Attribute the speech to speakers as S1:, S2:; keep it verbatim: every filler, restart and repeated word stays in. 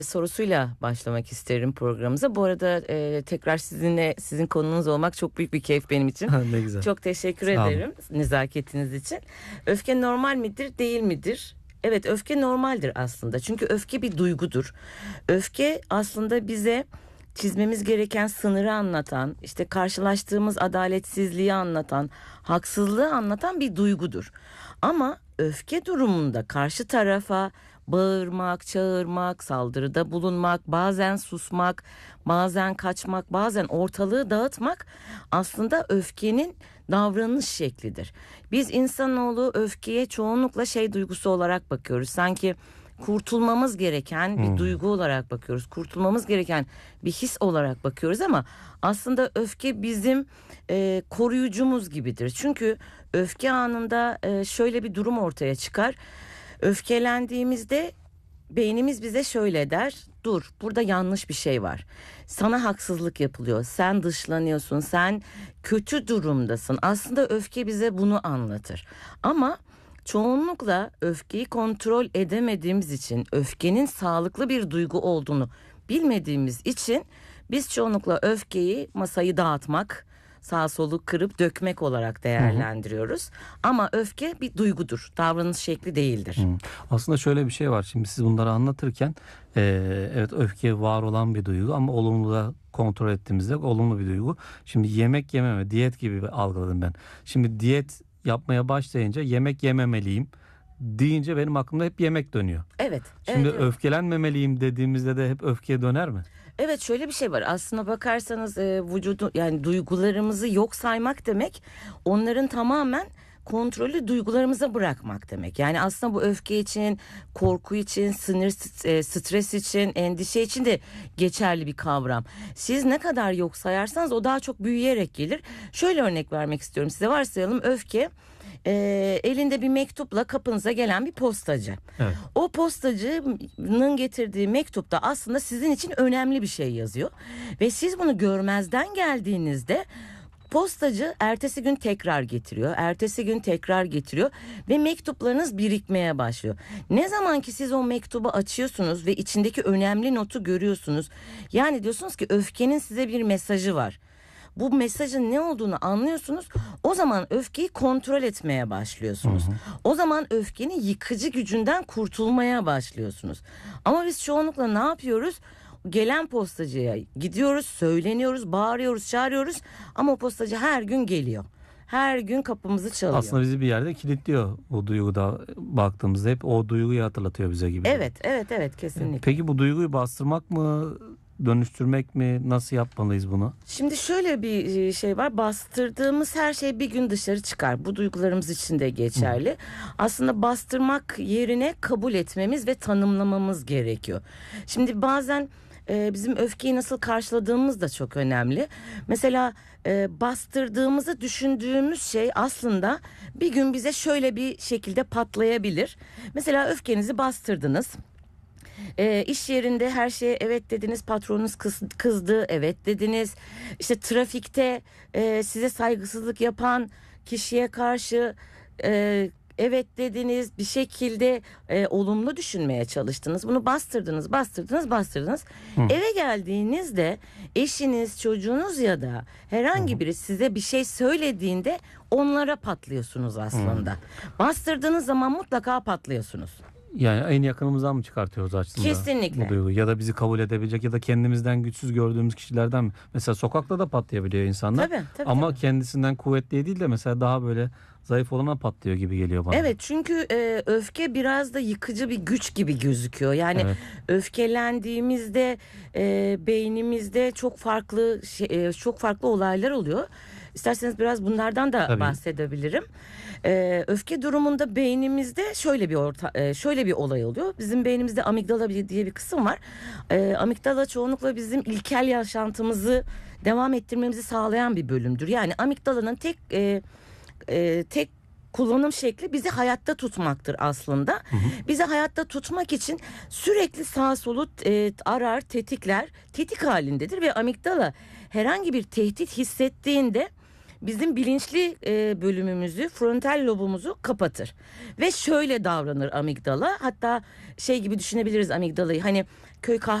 S1: sorusuyla başlamak isterim programımıza. Bu arada e, tekrar sizinle sizin konunuz olmak çok büyük bir keyif benim için.
S2: Ne güzel.
S1: Çok teşekkür
S2: Sağ olun.
S1: ederim nezaketiniz için. Öfke normal midir, değil midir? Evet, öfke normaldir aslında. Çünkü öfke bir duygudur. Öfke aslında bize çizmemiz gereken sınırı anlatan, işte karşılaştığımız adaletsizliği anlatan, haksızlığı anlatan bir duygudur. Ama öfke durumunda karşı tarafa bağırmak, çağırmak, saldırıda bulunmak, bazen susmak, bazen kaçmak, bazen ortalığı dağıtmak aslında öfkenin davranış şeklidir. Biz insanoğlu öfkeye çoğunlukla şey duygusu olarak bakıyoruz. Sanki kurtulmamız gereken bir hmm. duygu olarak bakıyoruz. Kurtulmamız gereken bir his olarak bakıyoruz ama aslında öfke bizim e, koruyucumuz gibidir. Çünkü öfke anında e, şöyle bir durum ortaya çıkar. Öfkelendiğimizde beynimiz bize şöyle der: dur, burada yanlış bir şey var. Sana haksızlık yapılıyor. Sen dışlanıyorsun. Sen kötü durumdasın. Aslında öfke bize bunu anlatır. Ama çoğunlukla öfkeyi kontrol edemediğimiz için, öfkenin sağlıklı bir duygu olduğunu bilmediğimiz için biz çoğunlukla öfkeyi masayı dağıtmak, sağ solu kırıp dökmek olarak değerlendiriyoruz. Hı hı. Ama öfke bir duygudur, davranış şekli değildir.
S2: Hı. Aslında şöyle bir şey var. Şimdi siz bunları anlatırken e, evet öfke var olan bir duygu ama olumlu da kontrol ettiğimizde olumlu bir duygu. Şimdi yemek yememe, diyet gibi algıladım ben. Şimdi diyet yapmaya başlayınca yemek yememeliyim deyince benim aklımda hep yemek dönüyor.
S1: Evet.
S2: Şimdi
S1: evet, evet.
S2: öfkelenmemeliyim dediğimizde de hep öfkeye döner mi?
S1: Evet, şöyle bir şey var. Aslına bakarsanız e, vücudu, yani duygularımızı yok saymak demek, onların tamamen kontrolü duygularımıza bırakmak demek. Yani aslında bu öfke için, korku için, sinir, stres için, endişe için de geçerli bir kavram. Siz ne kadar yok sayarsanız o daha çok büyüyerek gelir. Şöyle örnek vermek istiyorum size. Varsayalım öfke e, elinde bir mektupla kapınıza gelen bir postacı. Evet. O postacının getirdiği mektupta aslında sizin için önemli bir şey yazıyor. Ve siz bunu görmezden geldiğinizde postacı ertesi gün tekrar getiriyor. Ertesi gün tekrar getiriyor ve mektuplarınız birikmeye başlıyor. Ne zaman ki siz o mektubu açıyorsunuz ve içindeki önemli notu görüyorsunuz. Yani diyorsunuz ki öfkenin size bir mesajı var. Bu mesajın ne olduğunu anlıyorsunuz. O zaman öfkeyi kontrol etmeye başlıyorsunuz. Hı hı. O zaman öfkenin yıkıcı gücünden kurtulmaya başlıyorsunuz. Ama biz çoğunlukla ne yapıyoruz? Gelen postacıya gidiyoruz, söyleniyoruz, bağırıyoruz, çağırıyoruz ama o postacı her gün geliyor. Her gün kapımızı çalıyor.
S2: Aslında bizi bir yerde kilitliyor o duyguda, baktığımızda hep o duyguyu hatırlatıyor bize gibi.
S1: Evet, evet, evet, kesinlikle.
S2: Peki bu duyguyu bastırmak mı, dönüştürmek mi, nasıl yapmalıyız bunu?
S1: Şimdi şöyle bir şey var. Bastırdığımız her şey bir gün dışarı çıkar. Bu duygularımız için de geçerli. Hı. Aslında bastırmak yerine kabul etmemiz ve tanımlamamız gerekiyor. Şimdi bazen e, bizim öfkeyi nasıl karşıladığımız da çok önemli. Mesela e, bastırdığımızı düşündüğümüz şey aslında bir gün bize şöyle bir şekilde patlayabilir. Mesela öfkenizi bastırdınız. E, iş yerinde her şeye evet dediniz, patronunuz kız, kızdı, evet dediniz. İşte trafikte e, size saygısızlık yapan kişiye karşı e, evet dediniz, bir şekilde e, olumlu düşünmeye çalıştınız. Bunu bastırdınız, bastırdınız, bastırdınız. Hı. Eve geldiğinizde eşiniz, çocuğunuz ya da herhangi biri size bir şey söylediğinde onlara patlıyorsunuz aslında. Hı. Bastırdığınız zaman mutlaka patlıyorsunuz.
S2: Yani en yakınımızdan mı çıkartıyoruz aslında?
S1: Kesinlikle.
S2: Bu duyguyu? Ya da bizi kabul edebilecek ya da kendimizden güçsüz gördüğümüz kişilerden mi? Mesela sokakta da patlayabiliyor insanlar.
S1: Tabii, tabii,
S2: ama
S1: tabii.
S2: kendisinden kuvvetli değil de mesela daha böyle zayıf olana patlıyor gibi geliyor bana.
S1: Evet, çünkü e, öfke biraz da yıkıcı bir güç gibi gözüküyor. Yani evet. Öfkelendiğimizde e, beynimizde çok farklı şey, e, çok farklı olaylar oluyor. İsterseniz biraz bunlardan da Tabii. bahsedebilirim. Ee, öfke durumunda beynimizde şöyle bir orta, e, şöyle bir olay oluyor. Bizim beynimizde amigdala diye bir kısım var. Ee, amigdala çoğunlukla bizim ilkel yaşantımızı devam ettirmemizi sağlayan bir bölümdür. Yani amigdalanın tek e, e, tek kullanım şekli bizi hayatta tutmaktır aslında. Hı hı. Bizi hayatta tutmak için sürekli sağa solu e, arar, tetikler, tetik halindedir ve amigdala herhangi bir tehdit hissettiğinde bizim bilinçli e, bölümümüzü, frontal lobumuzu kapatır. Ve şöyle davranır amigdala. Hatta şey gibi düşünebiliriz amigdalayı. Hani köy